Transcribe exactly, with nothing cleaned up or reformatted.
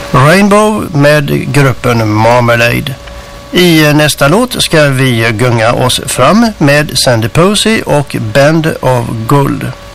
Rainbow med gruppen Marmalade. I nästa låt ska vi gunga oss fram med Sandy Posey och Band of Gold.